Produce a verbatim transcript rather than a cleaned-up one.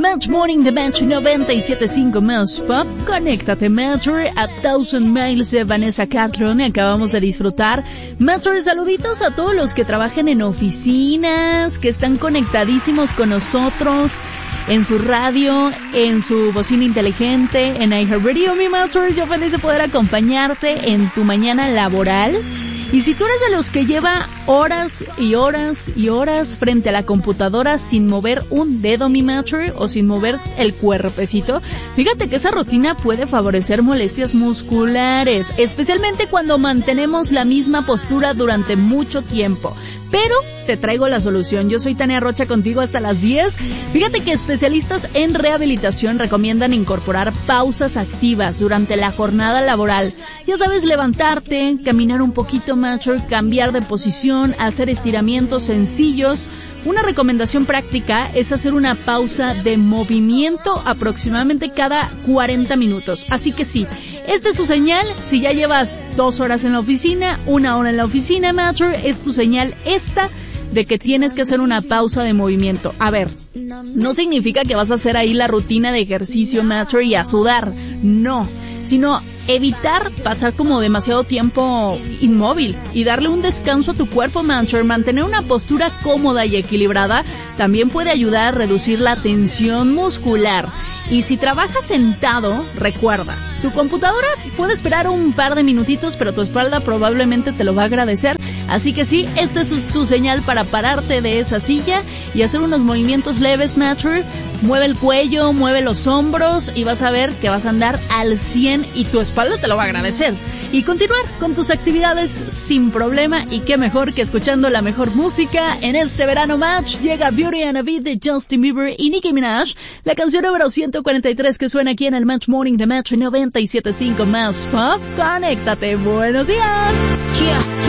Match Morning de Match noventa y siete punto cinco más Pop. Conéctate, Matcher, a Thousand Miles de Vanessa Carlton. Acabamos de disfrutar. Matcher, saluditos a todos los que trabajan en oficinas, que están conectadísimos con nosotros en su radio, en su bocina inteligente, en iHeartRadio. Mi Matcher, yo feliz de poder acompañarte en tu mañana laboral. Y si tú eres de los que lleva horas y horas y horas frente a la computadora sin mover un dedo, mi Matcher, o sin mover el cuerpecito, fíjate que esa rutina puede favorecer molestias musculares, especialmente cuando mantenemos la misma postura durante mucho tiempo. Pero te traigo la solución. Yo soy Tania Rocha, contigo hasta las diez. Fíjate que especialistas en rehabilitación recomiendan incorporar pausas activas durante la jornada laboral. Ya sabes, levantarte, caminar un poquito, Matcher, cambiar de posición, hacer estiramientos sencillos. Una recomendación práctica es hacer una pausa de movimiento aproximadamente cada cuarenta minutos. Así que sí, esta es tu señal. Si ya llevas dos horas en la oficina, una hora en la oficina, Matcher, es tu señal esta de que tienes que hacer una pausa de movimiento. A ver, no significa que vas a hacer ahí la rutina de ejercicio, Matcher, y a sudar. No, sino evitar pasar como demasiado tiempo inmóvil y darle un descanso a tu cuerpo, Matcher. Mantener una postura cómoda y equilibrada también puede ayudar a reducir la tensión muscular. Y si trabajas sentado, recuerda, tu computadora puede esperar un par de minutitos, pero tu espalda probablemente te lo va a agradecer. Así que sí, esta es tu señal para pararte de esa silla y hacer unos movimientos leves, Matcher. Mueve el cuello, mueve los hombros y vas a ver que vas a andar al cien y tu espalda te lo va a agradecer. Y continuar con tus actividades sin problema, y qué mejor que escuchando la mejor música en este verano, Match. Llega Beauty and a Beat de Justin Bieber y Nicki Minaj, la canción número ciento cuarenta y tres que suena aquí en el Match Morning de Match noventa y siete punto cinco más Pop. Conéctate, buenos días. Yeah.